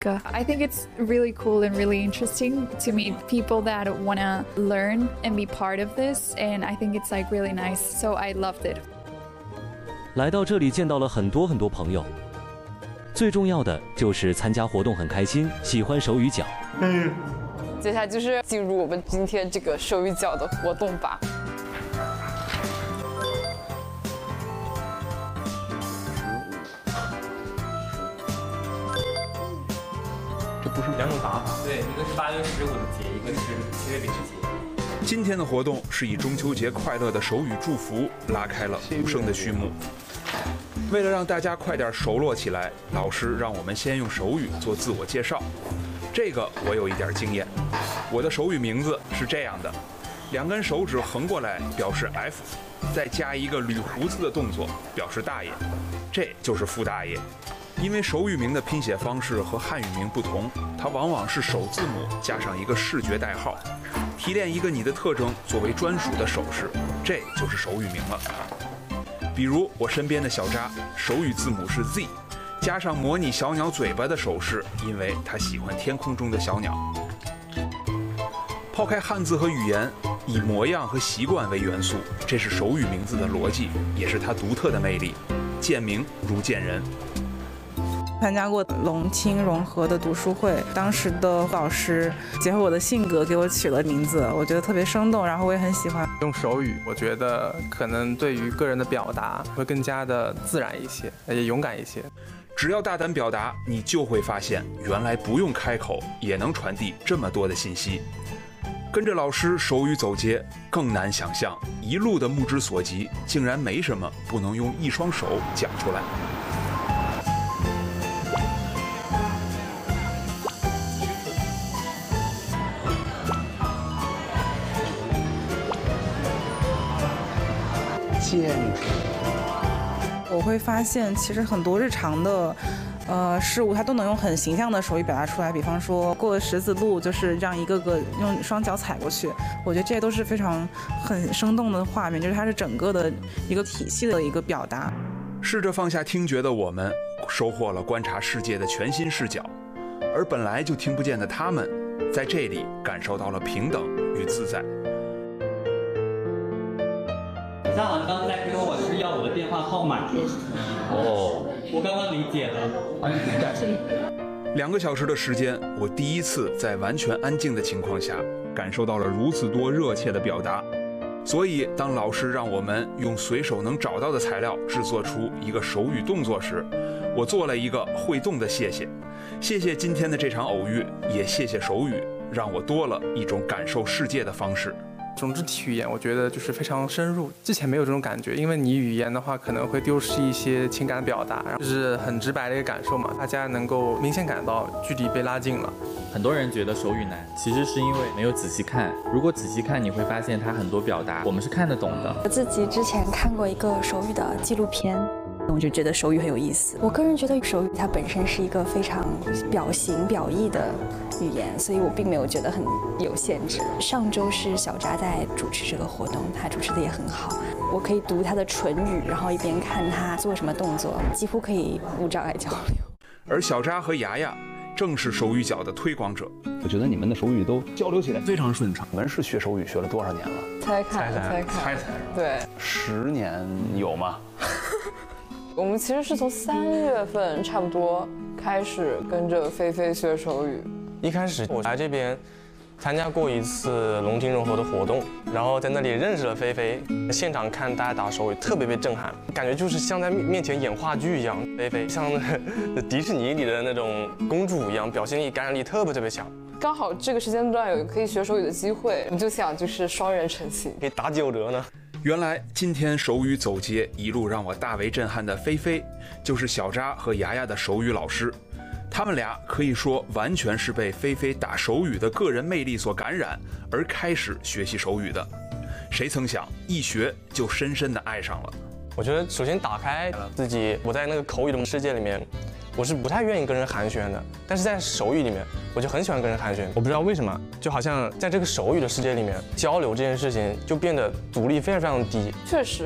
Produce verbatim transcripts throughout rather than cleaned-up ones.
I think it's really cool and really interesting to meet people that want to learn and be part of this, and I think it's like really nice, so I loved it. 来到这里见到了很多很多朋友，最重要的就是参加活动很开心，喜欢手语角。 嗯，接下来就是进入我们今天这个手语角的活动吧。 不是两种打法，对，一个是八月十五的节，一个是七月零十节。 今天的活动是以中秋节快乐的手语祝福拉开了无声的序幕。为了让大家快点熟络起来，老师让我们先用手语做自我介绍。这个我有一点经验，我的手语名字是这样的：两根手指横过来表示 F， 再加一个捋胡子的动作表示大爷，这就是傅大爷。因为手语名的拼写方式和汉语名不同，它往往是首字母加上一个视觉代号，提炼一个你的特征作为专属的手势，这就是手语名了。比如我身边的小扎，手语字母是 Z， 加上模拟小鸟嘴巴的手势，因为他喜欢天空中的小鸟。抛开汉字和语言，以模样和习惯为元素，这是手语名字的逻辑，也是它独特的魅力。见名如见人。 参加过龙青融合的读书会，当时的老师结合我的性格给我取了名字，我觉得特别生动，然后我也很喜欢。 用手语，我觉得可能对于个人的表达会更加的自然一些，也勇敢一些。 只要大胆表达，你就会发现，原来不用开口也能传递这么多的信息。跟着老师手语走街，更难想象，一路的目之所及，竟然没什么不能用一双手讲出来。 我会发现，其实很多日常的，呃，事物它都能用很形象的手语表达出来。比方说，过十字路就是让一个个用双脚踩过去，我觉得这些都是非常很生动的画面，就是它是整个的一个体系的一个表达。 试着放下听觉的我们，收获了观察世界的全新视角，而本来就听不见的他们，在这里感受到了平等与自在。 你好像刚才跟我是要我的电话号码。哦，我刚刚理解了。 两个小时的时间，我第一次在完全安静的情况下，感受到了如此多热切的表达。所以，当老师让我们用随手能找到的材料制作出一个手语动作时，我做了一个会动的谢谢。谢谢今天的这场偶遇，也谢谢手语，让我多了一种感受世界的方式。 这种肢体语言，我觉得就是非常深入，之前没有这种感觉，因为你语言的话可能会丢失一些情感表达，就是很直白的一个感受嘛，大家能够明显感到距离被拉近了。 很多人觉得手语难，其实是因为没有仔细看。如果仔细看，你会发现它很多表达我们是看得懂的。 我自己之前看过一个手语的纪录片，我就觉得手语很有意思。我个人觉得手语它本身是一个非常表形表意的语言，所以我并没有觉得很有限制。上周是小扎在主持这个活动，他主持的也很好，我可以读他的唇语，然后一边看他做什么动作，几乎可以无障碍交流。 而小扎和牙牙正是手语角的推广者。 我觉得你们的手语都交流起来非常顺畅。 你们是学手语学了多少年了？ 猜看，猜看， 猜猜。 对， 十年有吗？ 我们其实是从三月份差不多开始跟着菲菲学手语。 一开始我来这边参加过一次龙津融合的活动，然后在那里认识了菲菲。现场看大家打手语，特别被震撼，感觉就是像在面前演话剧一样。菲菲像迪士尼里的那种公主一样，表现力、感染力特别特别强。 刚好这个时间段有可以学手语的机会，我们就想就是双人成行， 可以打九折呢。 原来今天手语走街一路让我大为震撼的菲菲，就是小扎和牙牙的手语老师。他们俩可以说完全是被菲菲打手语的个人魅力所感染，而开始学习手语的。谁曾想一学就深深的爱上了。 我觉得首先打开自己，我在那个口语的世界里面，我是不太愿意跟人寒暄的，但是在手语里面，我就很喜欢跟人寒暄。我不知道为什么，就好像在这个手语的世界里面，交流这件事情就变得阻力非常非常低。 确实，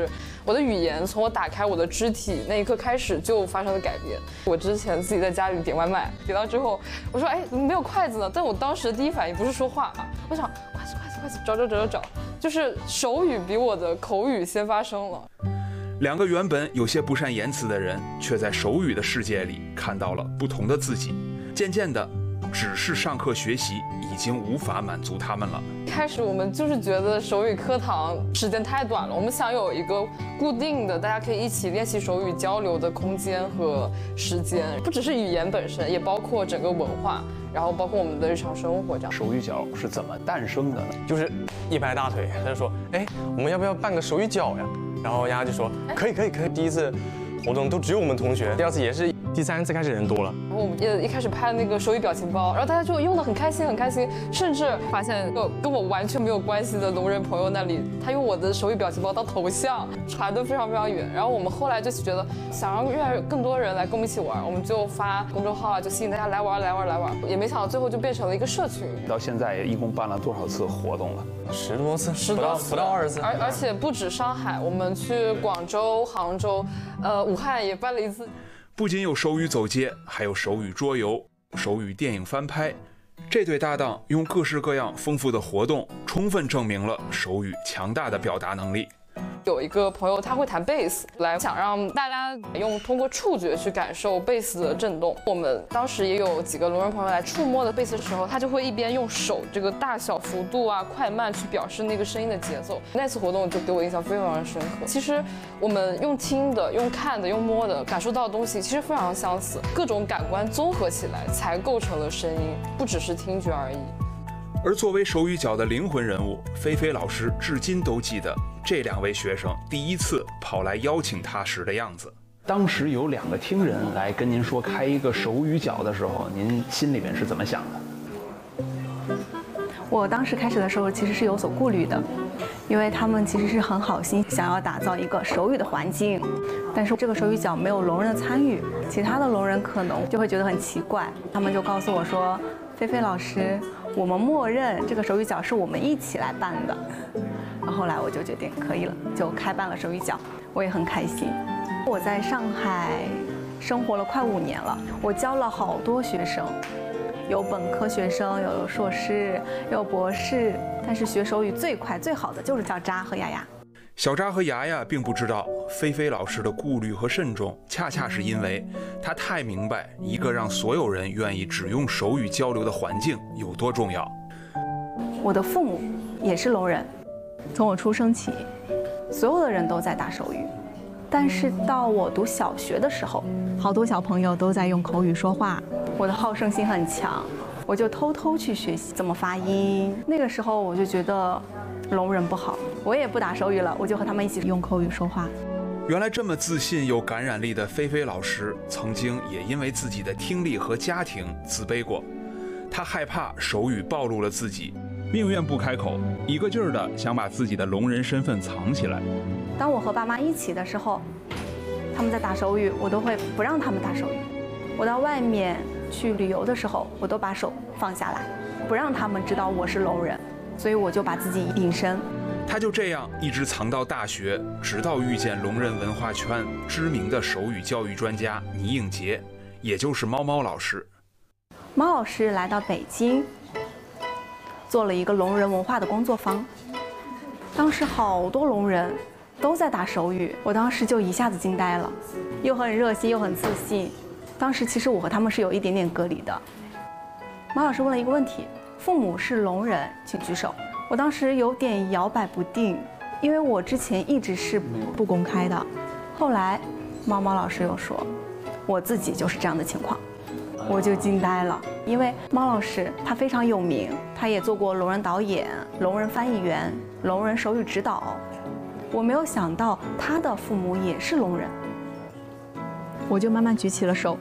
我的语言从我打开我的肢体那一刻开始就发生了改变。我之前自己在家里点外卖，点到之后，我说哎没有筷子呢，但我当时的第一反应不是说话啊，我想筷子筷子筷子找找找找找，就是手语比我的口语先发生了。 两个原本有些不善言辞的人，却在手语的世界里看到了不同的自己。渐渐的，只是上课学习已经无法满足他们了。 一开始我们就是觉得手语课堂时间太短了，我们想有一个固定的大家可以一起练习手语交流的空间和时间，不只是语言本身，也包括整个文化，然后包括我们的日常生活这样。 手语角是怎么诞生的呢？ 就是一拍大腿，他就说，哎，我们要不要办个手语角呀？然后丫就说可以可以可以。第一次活动都只有我们同学，第二次也是，第三次开始人多了。 然后我们也一开始拍那个手语表情包，然后大家就用的很开心很开心，甚至发现个跟我完全没有关系的聋人朋友那里，他用我的手语表情包当头像，传得非常非常远。然后我们后来就觉得想让越来越更多人来跟我们一起玩，我们就发公众号啊，就吸引大家来玩来玩来玩。也没想到最后就变成了一个社群。 到现在一共办了多少次活动了？ 十多次， 十多次， 不到二十次。 而而且不止上海，我们去广州、杭州，呃，武汉也办了一次。 不仅有手语走街，还有手语桌游、手语电影翻拍。这对搭档用各式各样丰富的活动，充分证明了手语强大的表达能力。 有一个朋友他会弹贝斯，来想让大家用通过触觉去感受贝斯的震动。我们当时也有几个聋人朋友来触摸的贝斯的时候，他就会一边用手这个大小幅度啊、快慢去表示那个声音的节奏。那次活动就给我印象非常深刻。其实我们用听的、用看的、用摸的感受到的东西其实非常相似，各种感官综合起来才构成了声音，不只是听觉而已。 而作为手语角的灵魂人物，菲菲老师至今都记得这两位学生第一次跑来邀请他时的样子。 当时有两个听人来跟您说开一个手语角的时候，您心里面是怎么想的？ 我当时开始的时候其实是有所顾虑的，因为他们其实是很好心想要打造一个手语的环境，但是这个手语角没有聋人的参与，其他的聋人可能就会觉得很奇怪。他们就告诉我说，菲菲老师，我们默认这个手语角是我们一起来办的。然后后来我就决定可以了，就开办了手语角，我也很开心。我在上海生活了快五年了，我教了好多学生，有本科学生，有硕士，有博士，但是学手语最快最好的就是叫渣和雅雅。 小渣和雅雅并不知道菲菲老师的顾虑和慎重，恰恰是因为她太明白一个让所有人愿意只用手语交流的环境有多重要。 我的父母也是聋人，从我出生起，所有的人都在打手语，但是到我读小学的时候，好多小朋友都在用口语说话，我的好胜心很强，我就偷偷去学习怎么发音。那个时候我就觉得聋人不好，我也不打手语了，我就和他们一起用口语说话。 原来这么自信有感染力的菲菲老师，曾经也因为自己的听力和家庭自卑过。她害怕手语暴露了自己，宁愿不开口，一个劲儿的想把自己的聋人身份藏起来。 当我和爸妈一起的时候，他们在打手语，我都会不让他们打手语。我到外面去旅游的时候，我都把手放下来，不让他们知道我是聋人，所以我就把自己隐身。 他就这样一直藏到大学，直到遇见聋人文化圈知名的手语教育专家倪应杰，也就是猫猫老师。 猫老师来到北京，做了一个聋人文化的工作坊。当时好多聋人都在打手语，我当时就一下子惊呆了，又很热心又很自信。当时其实我和他们是有一点点隔离的。猫老师问了一个问题：父母是聋人，请举手。我当时有点摇摆不定，因为我之前一直是不公开的。后来，猫猫老师又说，我自己就是这样的情况，我就惊呆了。因为猫老师他非常有名，他也做过聋人导演、聋人翻译员、聋人手语指导。我没有想到他的父母也是聋人，我就慢慢举起了手。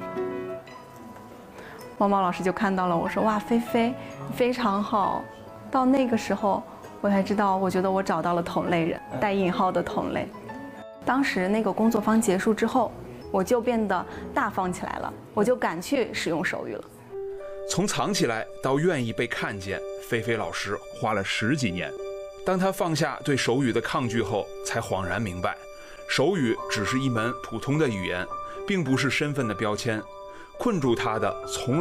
猫猫老师就看到了，我说哇，菲菲非常好。到那个时候，我才知道，我觉得我找到了同类人，带引号的同类。当时那个工作坊结束之后，我就变得大方起来了，我就敢去使用手语了。 从藏起来到愿意被看见，菲菲老师花了十几年。当他放下对手语的抗拒后，才恍然明白， 手语只是一门普通的语言，并不是身份的标签，困住他的从